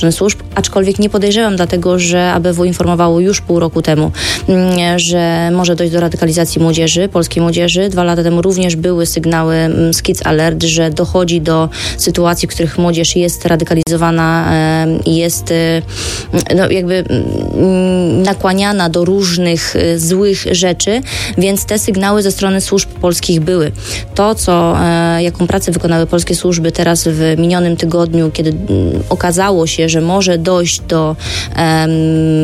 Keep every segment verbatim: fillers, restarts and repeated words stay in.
służb, aczkolwiek nie podejrzewam dlatego, że A B W informowało już pół roku temu, że może dojść do radykalizacji młodzieży, polskiej młodzieży. Dwa lata temu również były sygnały z Kids Alert, że dochodzi do sytuacji, w których młodzież jest radykalizowana i jest no, jakby nakłaniana do różnych złych rzeczy, więc te sygnały ze strony służb polskich były. To, co, jaką pracę wykonały polskie służby teraz w minionym tygodniu, kiedy okazało się, że może dojść do um,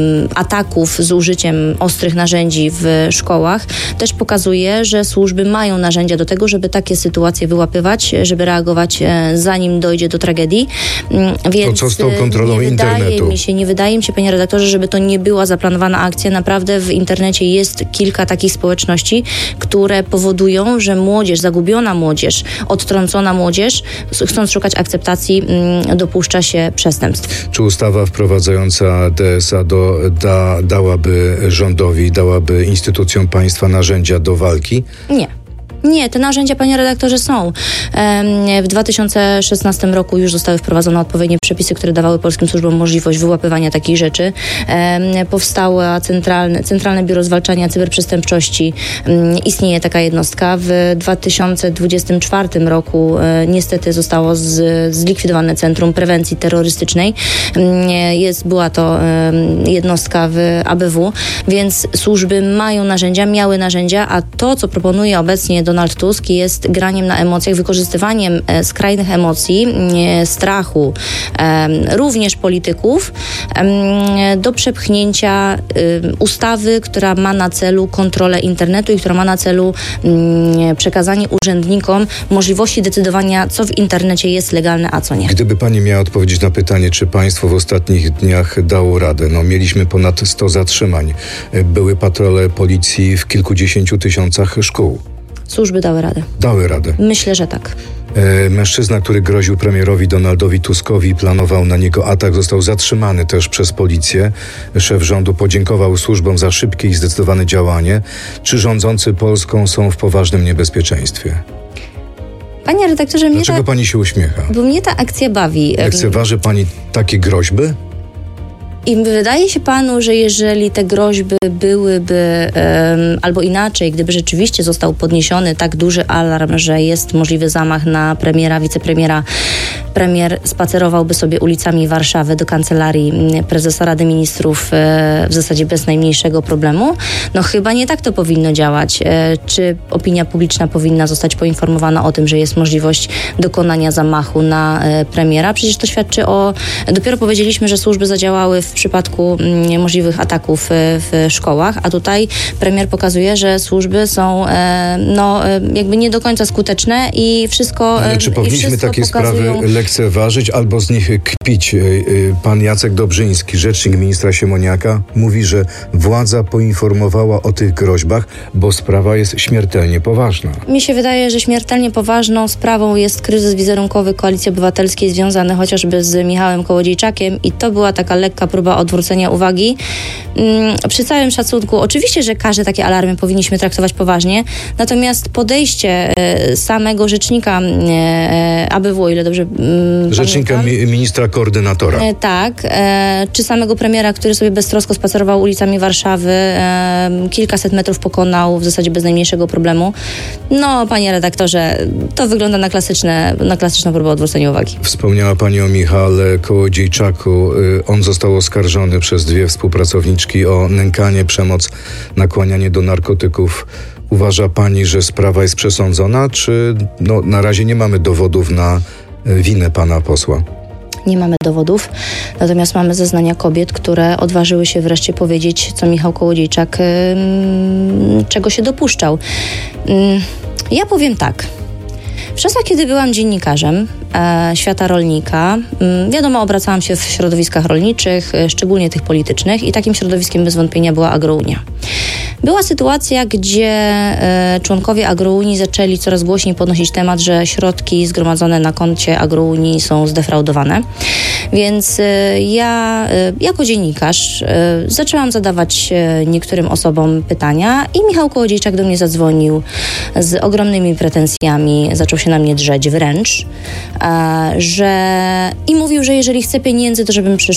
ataków z użyciem ostrych narzędzi w szkołach, też pokazuje, że służby mają narzędzia do tego, żeby takie sytuacje wyłapywać, żeby reagować, zanim dojdzie do tragedii. Więc to co z tą kontrolą nie internetu? Wydaje mi się, nie wydaje mi się, panie redaktorze, żeby to nie była zaplanowana akcja. Naprawdę w internecie jest kilka takich społeczności, które powodują, że młodzież, zagubiona młodzież, odtrącona młodzież, chcąc szukać akceptacji, dopuszcza się przestępstw. Czy ustawa wprowadzająca D S A do, da, dałaby rządowi, dałaby instytucjom państwa narzędzia do walki? Nie. Nie, te narzędzia, panie redaktorze, są. W dwa tysiące szesnastym roku już zostały wprowadzone odpowiednie przepisy, które dawały polskim służbom możliwość wyłapywania takich rzeczy. Powstało centralne, Centralne Biuro Zwalczania Cyberprzestępczości. Istnieje taka jednostka. W dwa tysiące dwudziestym czwartym roku niestety zostało z, zlikwidowane Centrum Prewencji Terrorystycznej. Jest, była to jednostka w A B W, więc służby mają narzędzia, miały narzędzia, a to, co proponuje obecnie Donald Tusk, jest graniem na emocjach, wykorzystywaniem e, skrajnych emocji, e, strachu, e, również polityków e, do przepchnięcia e, ustawy, która ma na celu kontrolę internetu i która ma na celu e, przekazanie urzędnikom możliwości decydowania, co w internecie jest legalne, a co nie. Gdyby pani miała odpowiedzieć na pytanie, czy państwo w ostatnich dniach dało radę? No, mieliśmy ponad sto zatrzymań. Były patrole policji w kilkudziesięciu tysiącach szkół. Służby dały radę. Dały radę. Myślę, że tak. E, mężczyzna, który groził premierowi Donaldowi Tuskowi, planował na niego atak, został zatrzymany też przez policję. Szef rządu podziękował służbom za szybkie i zdecydowane działanie. Czy rządzący Polską są w poważnym niebezpieczeństwie? Panie redaktorze, mnie Dlaczego ta, pani się uśmiecha? bo mnie ta akcja bawi. Lekceważy pani takie groźby? I wydaje się panu, że jeżeli te groźby byłyby um, albo inaczej, gdyby rzeczywiście został podniesiony tak duży alarm, że jest możliwy zamach na premiera, wicepremiera, premier spacerowałby sobie ulicami Warszawy do kancelarii prezesa Rady Ministrów e, w zasadzie bez najmniejszego problemu, no chyba nie tak to powinno działać. E, czy opinia publiczna powinna zostać poinformowana o tym, że jest możliwość dokonania zamachu na e, premiera? Przecież to świadczy o... Dopiero powiedzieliśmy, że służby zadziałały w przypadku m, możliwych ataków w szkołach, a tutaj premier pokazuje, że służby są e, no, e, jakby nie do końca skuteczne i wszystko Ale czy powinniśmy wszystko takie pokazują... sprawy lekceważyć albo z nich kpić? Pan Jacek Dobrzyński, rzecznik ministra Siemoniaka, mówi, że władza poinformowała o tych groźbach, bo sprawa jest śmiertelnie poważna. Mi się wydaje, że śmiertelnie poważną sprawą jest kryzys wizerunkowy Koalicji Obywatelskiej związany chociażby z Michałem Kołodziejczakiem i to była taka lekka próba odwrócenia uwagi. Przy całym szacunku, oczywiście, że każde takie alarmy powinniśmy traktować poważnie, natomiast podejście samego rzecznika A B W, o ile dobrze Rzecznika pamiętam, mi- ministra koordynatora. E, tak. E, czy samego premiera, który sobie beztrosko spacerował ulicami Warszawy, e, kilkaset metrów pokonał w zasadzie bez najmniejszego problemu. No, panie redaktorze, to wygląda na klasyczne, na klasyczną próbę odwrócenia uwagi. Wspomniała pani o Michale Kołodziejczaku. On został oskarżony przez dwie współpracowniczki o nękanie, przemoc, nakłanianie do narkotyków. Uważa pani, że sprawa jest przesądzona, czy no, na razie nie mamy dowodów na winę pana posła? Nie mamy dowodów, natomiast mamy zeznania kobiet, które odważyły się wreszcie powiedzieć, co Michał Kołodziejczak, yy, czego się dopuszczał. Yy, ja powiem tak. W czasach, kiedy byłam dziennikarzem e, świata rolnika, m, wiadomo, obracałam się w środowiskach rolniczych, e, szczególnie tych politycznych i takim środowiskiem bez wątpienia była Agrounia. Była sytuacja, gdzie e, członkowie Agrounii zaczęli coraz głośniej podnosić temat, że środki zgromadzone na koncie Agrounii są zdefraudowane. Więc e, ja e, jako dziennikarz e, zaczęłam zadawać e, niektórym osobom pytania i Michał Kołodziejczak do mnie zadzwonił z ogromnymi pretensjami, zaczął się się na mnie drzeć wręcz, e, że i mówił, że jeżeli chce pieniędzy, to żebym przyszła